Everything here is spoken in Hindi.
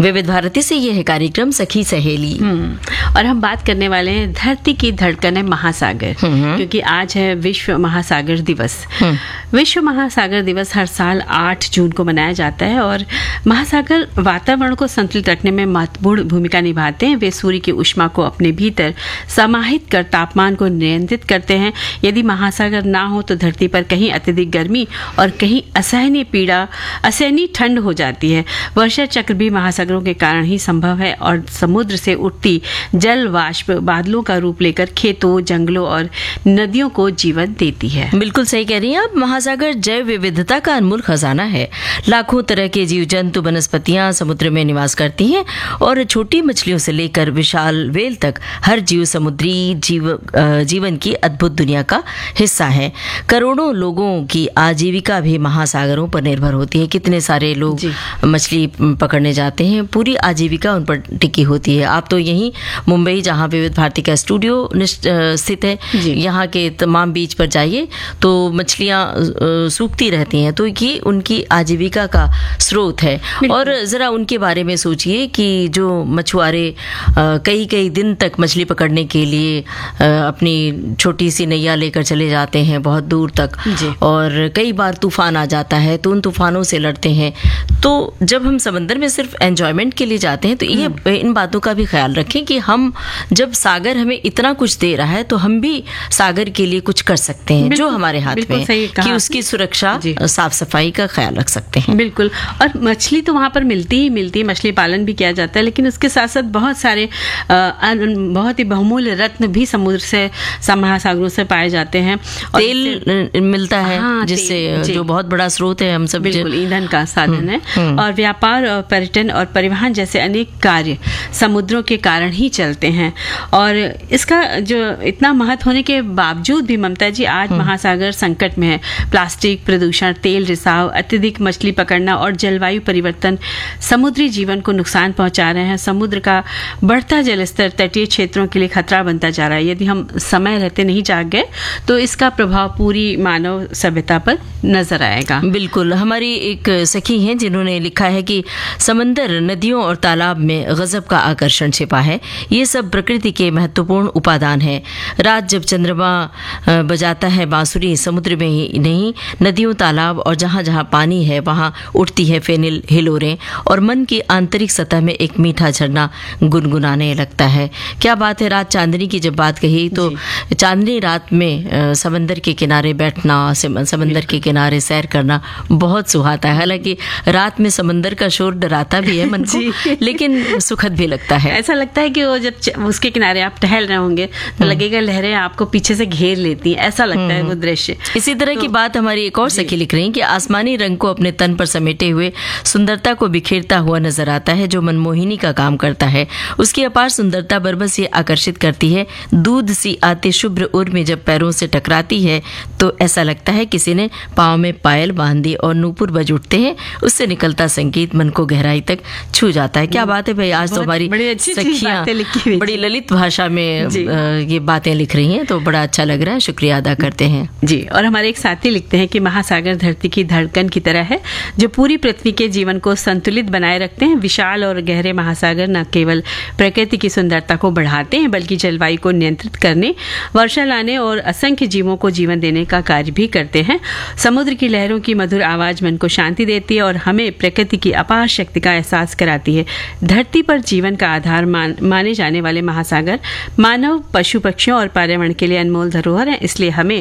विविध भारती से ये है कार्यक्रम सखी सहेली। और हम बात करने वाले हैं धरती की धड़कन है महासागर, क्योंकि आज है विश्व महासागर दिवस। विश्व महासागर दिवस हर साल 8 जून को मनाया जाता है और महासागर वातावरण को संतुलित रखने में महत्वपूर्ण भूमिका निभाते हैं। वे सूर्य की ऊष्मा को अपने भीतर समाहित कर तापमान को नियंत्रित करते हैं। यदि महासागर ना हो तो धरती पर कहीं अत्यधिक गर्मी और कहीं असहनीय ठंड हो जाती है। वर्षा चक्र भी महासागरों के कारण ही संभव है और समुद्र से उठती जल वाष्प बादलों का रूप लेकर खेतों, जंगलों और नदियों को जीवन देती है। बिल्कुल सही कह रही हैं आप। महासागर जैव विविधता का अनमोल खजाना है। लाखों तरह के जीव जंतु, वनस्पतियां समुद्र में निवास करती हैं और छोटी मछलियों से लेकर विशाल व्हेल तक हर जीव समुद्री जीवन की अद्भुत दुनिया का हिस्सा है। करोड़ों लोगों की आजीविका भी महासागरों पर निर्भर होती है। कितने सारे लोग मछली पकड़ने जाते हैं, पूरी आजीविका उन पर टिकी होती है। आप तो यहीं मुंबई, जहां विविध भारती का स्टूडियो स्थित है, यहाँ के तमाम बीच पर जाइए तो मछलियां सूखती रहती हैं। तो ये उनकी आजीविका का स्रोत है। और जरा उनके बारे में सोचिए कि जो मछुआरे कई दिन तक मछली पकड़ने के लिए अपनी छोटी सी नैया लेकर चले जाते हैं बहुत दूर तक, और कई बार तूफान आ जाता है तो उन तूफानों से लड़ते हैं। तो जब हम समंदर में सिर्फ एंजॉयमेंट के लिए जाते हैं तो ये इन बातों का भी ख्याल रखें कि हम जब सागर हमें इतना कुछ दे रहा है तो हम भी सागर के लिए कुछ कर सकते हैं जो हमारे हाथ में है, कि उसकी सुरक्षा, साफ सफाई का ख्याल रख सकते हैं। बिल्कुल। और मछली तो वहाँ पर मिलती ही है, मछली पालन भी किया जाता है, लेकिन उसके साथ साथ बहुत सारे बहुत ही बहुमूल्य रत्न भी समुद्र से, महासागरों से पाए जाते हैं। तेल मिलता है, जिससे जो बहुत बड़ा स्रोत है, हम सब बिल्कुल ईंधन का साधन है। और व्यापार और पर्यटन और परिवहन जैसे अनेक कार्य समुद्रों के कारण ही चलते हैं। और इसका जो इतना महत्व होने के बावजूद भी ममता जी, आज महासागर संकट में है। प्लास्टिक प्रदूषण, तेल रिसाव, अत्यधिक मछली पकड़ना और जलवायु परिवर्तन समुद्री जीवन को नुकसान पहुंचा रहे हैं। समुद्र का बढ़ता जलस्तर तटीय क्षेत्रों के लिए खतरा बनता जा रहा है। यदि हम समय रहते नहीं जाग गए तो इसका प्रभाव पूरी मानव सभ्यता पर नजर आएगा। बिल्कुल। हमारी एक सखी हैं जिन्होंने लिखा है कि समंदर, नदियों और तालाब में गजब का आकर्षण छिपा है। ये सब प्रकृति के महत्वपूर्ण उपादान हैं। रात जब चंद्रमा बजाता है बांसुरी, समुद्र में ही नहीं, नदियों, तालाब और जहाँ जहाँ पानी है वहाँ उठती है फेनिल हिलोरें और मन की आंतरिक सतह में एक मीठा झरना गुनगुनाने लगता है। क्या बात है। रात चांदनी की जब बात कही तो चांदनी रात में समंदर के किनारे बैठना, समंदर के किनारे सैर करना बहुत सुहाता है। हालांकि रात में समंदर का शोर डराता भी है मन को, लेकिन सुखद भी लगता है। ऐसा लगता है कि वो जब उसके किनारे आप टहल रहे होंगे तो लगेगा लहरें आपको पीछे से घेर लेती हैं, ऐसा लगता है वो दृश्य। इसी तरह की बात हमारी एक और सखी लिख रही है कि आसमानी रंग को अपने तन पर समेटे हुए सुंदरता को बिखेरता हुआ नजर आता है, जो मनमोहिनी का काम करता है। उसकी अपार सुंदरता बरबस ये आकर्षित करती है। दूध सी आती शुभ्र उर्मी जब पैरों से टकराती है तो ऐसा लगता है किसी ने पाँव में पायल बांध दी और नूपुर बज उठते हैं। उससे निकलता संगीत मन को गहराई तक छू जाता है। क्या बात है भाई, आज तो हमारी सखियां बड़ी ललित भाषा में ये बातें लिख रही हैं, तो बड़ा अच्छा लग रहा है। शुक्रिया अदा करते हैं जी। और हमारे एक साथी लिखते हैं कि महासागर धरती की धड़कन की तरह है जो पूरी पृथ्वी के जीवन को संतुलित बनाए रखते हैं। विशाल और गहरे महासागर न केवल प्रकृति की सुंदरता को बढ़ाते हैं बल्कि जलवायु को नियंत्रित करने, वर्षा लाने और असंख्य जीवों को जीवन देने का कार्य भी करते हैं। समुद्र की लहरों की मधुर आवाज मन को शांति देती है और हमें प्रकृति की अपार शक्ति का एहसास कराती है। धरती पर जीवन का आधार माने जाने वाले महासागर मानव, पशु पक्षियों और पर्यावरण के लिए अनमोल धरोहर है। इसलिए हमें